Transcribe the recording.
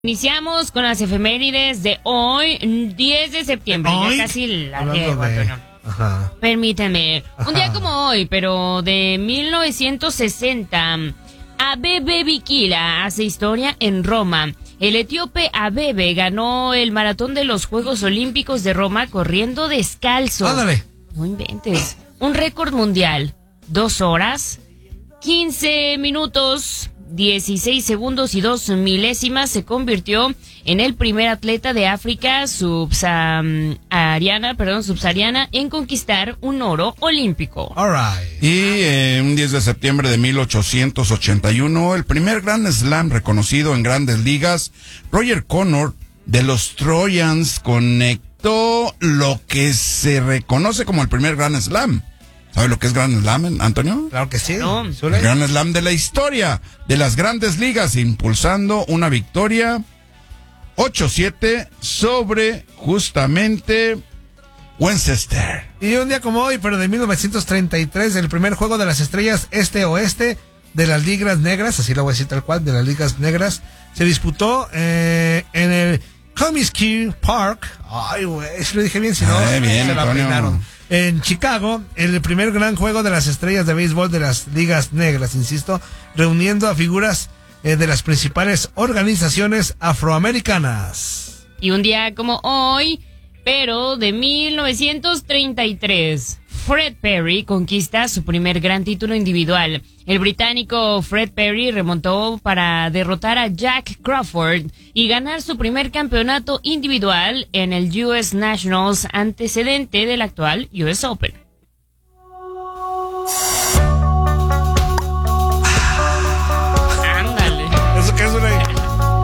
Iniciamos con las efemérides de hoy, 10 de septiembre. ¿Hoy? Ya casi la Hablando de... Ajá. Permíteme. Ajá. Un día como hoy, pero de 1960, Abebe Bikila hace historia en Roma. El etíope Abebe ganó el maratón de los Juegos Olímpicos de Roma corriendo descalzo. Ándale. No inventes. Un récord mundial. 2 horas, 15 minutos, 16 segundos y 2 milésimas. Se convirtió en el primer atleta de África subsahariana en conquistar un oro olímpico. All right. Y un 10 de septiembre de 1881, el primer Grand Slam reconocido en Grandes Ligas, Roger Connor de los Trojans conectó lo que se reconoce como el primer Grand Slam. ¿Sabe lo que es Grand Slam, Antonio? Claro que sí. No. El Grand Slam de la historia de las Grandes Ligas, impulsando una victoria 8-7 sobre justamente Worcester. Y un día como hoy, pero de 1933, el primer juego de las estrellas este-oeste de las ligas negras, así lo voy a decir tal cual, de las ligas negras, se disputó en el Comiskey Park. Ay, güey, si lo dije bien, si no, Bien, se la Antonio. apretaron. En Chicago, el primer gran juego de las estrellas de béisbol de las ligas negras, insisto, reuniendo a figuras de las principales organizaciones afroamericanas. Y un día como hoy, pero de 1933, Fred Perry conquista su primer gran título individual. El británico Fred Perry remontó para derrotar a Jack Crawford y ganar su primer campeonato individual en el US Nationals, antecedente del actual US Open.